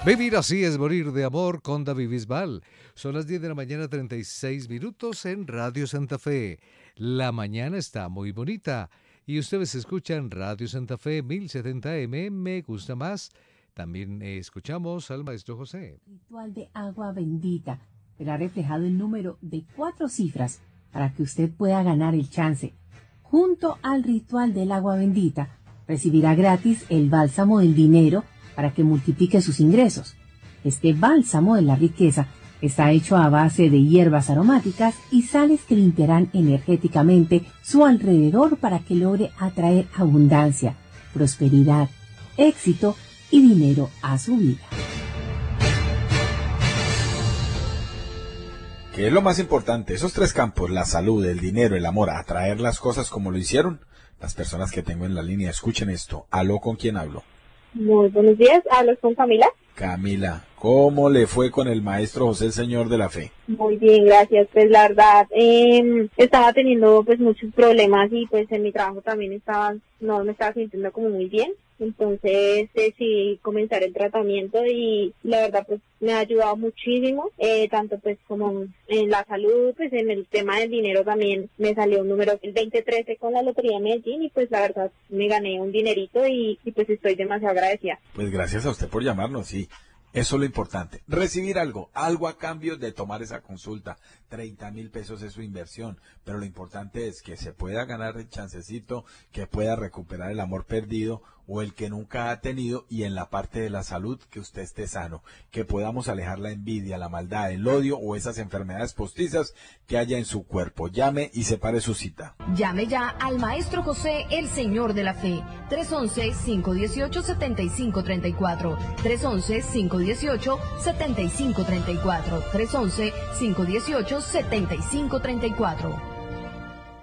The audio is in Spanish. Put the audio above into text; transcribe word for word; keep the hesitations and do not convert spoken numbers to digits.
Vivir así es morir de amor con David Bisbal. Son las diez de la mañana, treinta y seis minutos en Radio Santa Fe. La mañana está muy bonita y ustedes escuchan Radio Santa Fe mil setenta eme, me gusta más. También eh, escuchamos al maestro José. Ritual de agua bendita. Verá reflejado el número de cuatro cifras para que usted pueda ganar el chance. Junto al ritual del agua bendita, recibirá gratis el bálsamo del dinero para que multiplique sus ingresos. Este bálsamo de la riqueza está hecho a base de hierbas aromáticas y sales que limpiarán energéticamente su alrededor para que logre atraer abundancia, prosperidad, éxito y dinero a su vida. ¿Qué es lo más importante? Esos tres campos, la salud, el dinero, el amor, atraer las cosas como lo hicieron. Las personas que tengo en la línea, escuchen esto. ¿Aló, con quién hablo? Muy buenos días, hablo con Camila. Camila, ¿cómo le fue con el maestro José, el Señor de la Fe? Muy bien, gracias. Pues la verdad, eh, estaba teniendo pues muchos problemas y pues en mi trabajo también estaba, no me estaba sintiendo como muy bien. Entonces decidí comenzar el tratamiento y la verdad pues me ha ayudado muchísimo, eh, tanto pues como en la salud, pues en el tema del dinero también me salió un número el veinte trece con la Lotería de Medellín y pues la verdad me gané un dinerito y, y pues estoy demasiado agradecida. Pues gracias a usted por llamarnos, sí. Eso es lo importante, recibir algo, algo a cambio de tomar esa consulta. treinta mil pesos es su inversión, pero lo importante es que se pueda ganar el chancecito, que pueda recuperar el amor perdido o el que nunca ha tenido, y en la parte de la salud que usted esté sano, que podamos alejar la envidia, la maldad, el odio o esas enfermedades postizas que haya en su cuerpo. Llame y separe su cita. Llame ya al maestro José, el Señor de la Fe, tres once, cinco dieciocho, setenta y cinco treinta y cuatro, tres once, cinco dieciocho, setenta y cinco treinta y cuatro, tres once, cinco dieciocho, setenta y cinco treinta y cuatro.